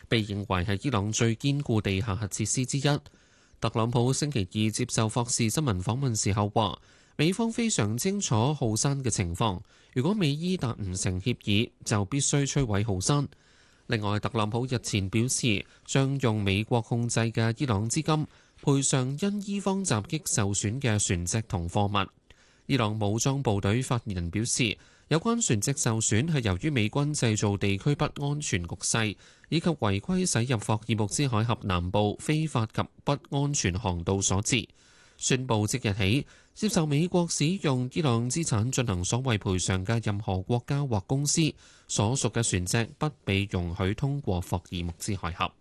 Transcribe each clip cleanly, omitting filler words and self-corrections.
被認為係伊朗最堅固地下核設施之一。特朗普星期二接受霍士新聞訪問時候話，美方非常清楚浩山嘅情況，如果美伊達唔成協議，就必須摧毀浩山。另外，特朗普日前表示，將用美國控制嘅伊朗資金賠償因伊方襲擊受損嘅船隻同貨物。伊朗武裝部隊發言人表示，有關船隻受損係由於美軍製造地區不安全局勢，以及違規駛入霍爾木茲海峽南部非法及不安全航道所致。宣布即日起，接受美國使用伊朗資產進行所謂賠償嘅任何國家或公司所屬嘅船隻不被容許通過霍爾木茲海峽。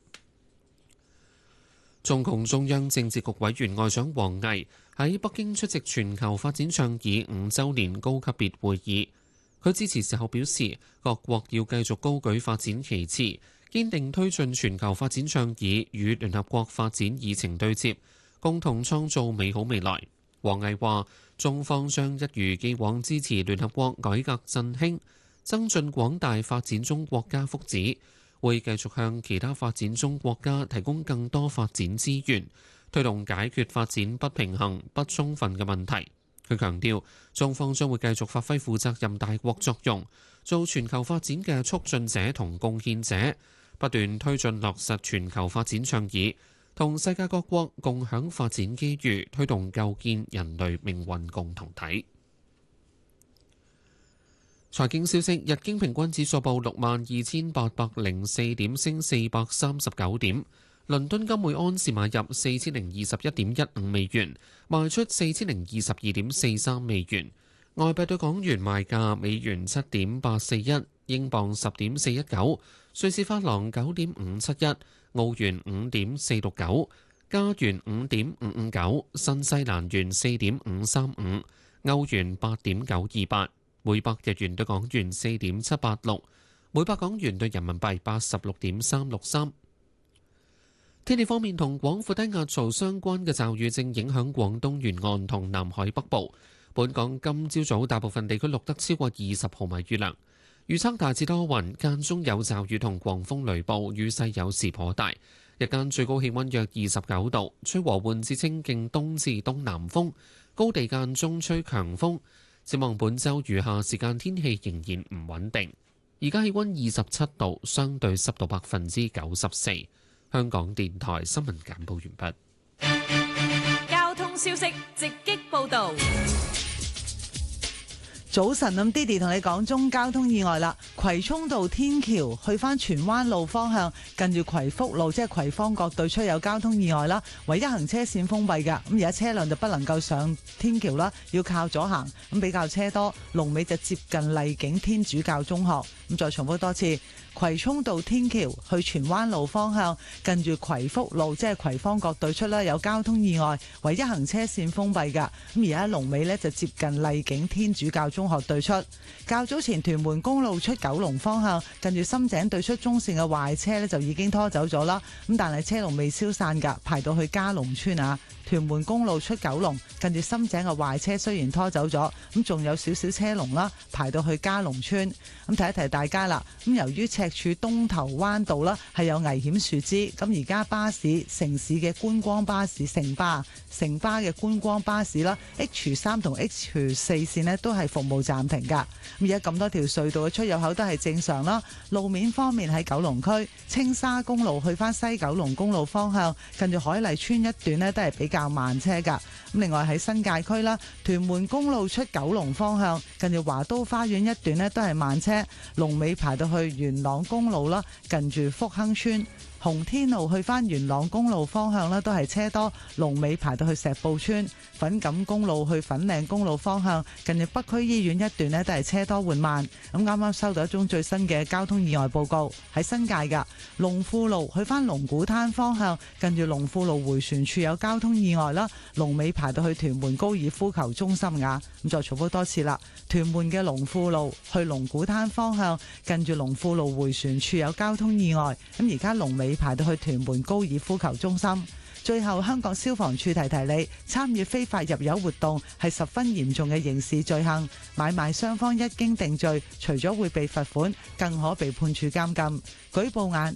中共中央政治局委員外長王毅喺北京出席全球發展倡議5週年高級別會議。佢致辭時候表示，各國要繼續高舉發展旗幟，堅定推進全球發展倡議與聯合國發展議程對接，共同創造美好未來。王毅話，中方將一如既往支持聯合國改革振興，增進廣大發展中國家福祉，會繼續向其他發展中國家提供更多發展資源，推動解決發展不平衡、不充分嘅問題。佢強調，中方將會繼續發揮負責任大國作用，做全球發展嘅促進者同貢獻者，不斷推進落實全球發展倡議，同世界各國共享發展機遇，推動構建人類命運共同體。財經消息，日經平均指數報62,804點，升439點。倫敦金每安士買入4021.15美元，賣出4022.43美元。外幣對港元賣價：美元7.841，英鎊10.419，瑞士法郎9.571，澳元5.469，加元5.559，新西蘭元4.535，歐元8.928，每百日元對港元4.786，每百港元對人民幣86.363。天氣方面，同廣闊低壓槽相關嘅驟雨正影響廣東沿岸同南海北部。本港今朝早大部分地區錄得超過20毫米雨量，預測大致多雲，間中有驟雨同狂風雷暴，雨勢有時頗大。日間最高氣溫約29度，吹和緩至清勁東至東南風，高地間中吹強風。展望本週餘下時間天氣仍然唔穩定。而家氣溫27度，相對濕度94%。香港電台新聞簡報完畢。 交通消息直擊報導。 早晨，咁 Didi 同你講中交通意外啦。葵涌道天橋去返荃灣路方向，近住葵福路即係葵芳角對出有交通意外啦，唯一行車線封閉㗎。咁而家車輛就不能夠上天橋啦，要靠左行，咁比較車多。龍尾就接近麗景天主教中學。咁再重複多次，葵涌道天橋去荃灣路方向，近住葵福路即係葵芳角對出啦，有交通意外，唯一行車線封閉㗎。咁而家龍尾呢，就接近麗景天主教中學對出。較早前屯門公路出九龍方向，近住深井對出中線嘅壞車呢，就已經拖走咗啦。咁但係車龍未消散㗎，排到去嘉龍村啊。屯門公路出九龍，近住深井嘅壞車雖然拖走咗，咁仲有少少車龍啦，排到去嘉龍村。咁提一提大家啦，咁由於赤柱東頭灣道啦係有危險樹枝，咁而家巴士城市嘅觀光巴士城巴嘅觀光巴士啦 ，H3 同 H4 線呢都係服務暫停㗎。咁而家咁多條隧道嘅出入口都係正常啦。路面方面喺九龍區青沙公路去返西九龍公路方向，近住海麗村一段呢都係比較慢車㗎。咁另外喺新界區啦，屯門公路出九龍方向，近住華都花園一段呢都係慢車，龍尾排到去元朗公路啦，近住福亨村。紅天路去返元朗公路方向呢都係車多，龍尾排到去石埔村。粉錦公路去粉嶺公路方向，近住北區醫院一段呢都係車多緩慢。咁啱啱收到一宗最新嘅交通意外報告，喺新界㗎龍富路去返龍鼓灘方向，近住龍富路迴旋處有交通意外啦，龍尾排到去屯門高爾夫球中心㗎。咁再重複多次啦，屯門嘅龍富路去龍鼓灘方向，近住龍富路迴旋處有交通意外。咁而家龍尾排到去屯門高爾夫球中心。最後，香港消防處提提你，參與非法入油活動係十分嚴重嘅刑事罪行，買賣雙方一經定罪，除咗會被罰款，更可被判處監禁。舉報眼